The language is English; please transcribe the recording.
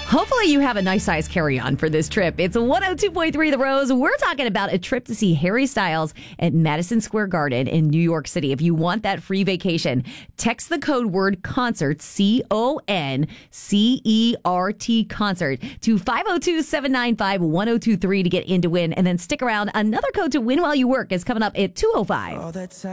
Hopefully you have a nice size carry-on for this trip. It's 102.3 The Rose. We're talking about a trip to see Harry Styles at Madison Square Garden in New York City. If you want that free vacation, text the code word CONCERT, CONCERT, concert, to 502-795-1023 to get in to win. And then stick around. Another code to win while you work is coming up at 2:05.